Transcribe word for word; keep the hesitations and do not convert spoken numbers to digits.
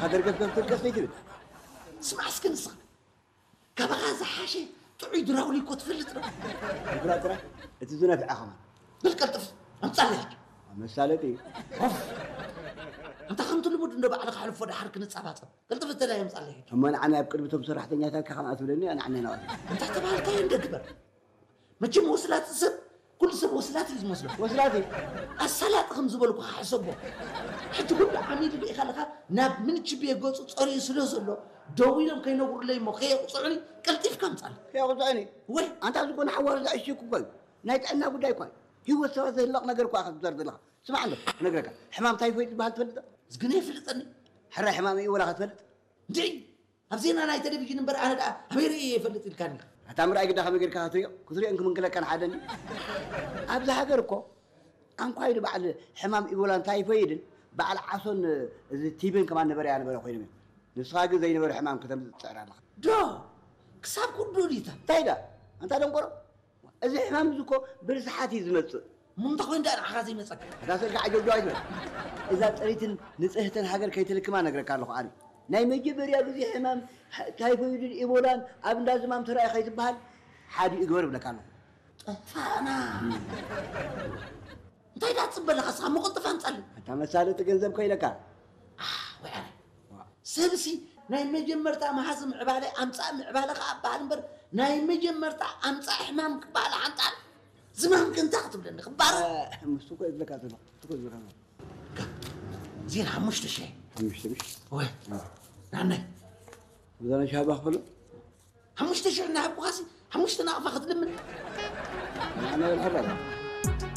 هذا رقص ترقص فيك اسمع اسكنص كبغاز حاشي تعيد راولي كوت فلت ترى ترى تزنا في عخمة بالكلطف امصلح مسالتي انت خمت لبود انه بعد خلف ولا حرك نصابات قلت فتلا يا مصلح هم انا انا بقربتهم صراحتني تاك خمس ولني انا عني انا انت تبعت كاين دكبر ما تجي وصلات السب كل سب وصلات يزمسلو وصلاتي الصلاه خمس بالكو حسبو حتى كل عميل اللي خلقها ناب من تشبيه قوس صري سلو سلو دويلم كينور لي مخي وصعني كلتيف كم صال يا غزاني وي انت تكون حوار اشيك كوي نايت عنا قداي كوي هو سوا زي اللق نجر كو اخذ زرد لها اسمع عنده نقرك حمام تايفويد بهال تفلت زقني فلتني حرا حمامي ولا تفلت دي ابزينا انا تلفزيون نبر انا دا اميري يفلت الكاني هتعمل اي قدا خمير كاتريو كثري انكم من كان حدني ابز هاجركو انكو هيد بعد حمام ايبولان تايفويد بعد عصون تيبن كمان نبر يعني نبر خويني نساق زي نبر حمام كتم تصير الله دو كساب كل دوليتا تايدا انت دنقر ازي حمام زكو برسحات يزمص من تخوين دا حازي مسك هذا سرقة عجل جوايز إذا تريد نصيحة حجر كي تلك ما نقرأ كارلو عاري ناي مجبر يا بزي حمام تايفويد إيبولان أبن لازم أم ترى خيط بحال حادي يقرب لك عنه فانا انت إذا تصب لك أصلا ما قلت فهم تسأل أنت مسألة تجنزب كي لك آه وعلي سبسي ناي مجمرتا ما حزم عبالي أمسا عبالك أبال بر ناي مجمرتا أمسا حمام كبال عنتال زمان كنت أخطب لأني خبار مستوكو إذلك أتبع مستوكو إذلك زين حمشت شيء حمشت مش وين نعني بدنا نشهد أخبره حمشت شيء نعب قاسي حمشت نعرف أخذ لمن أنا الحرة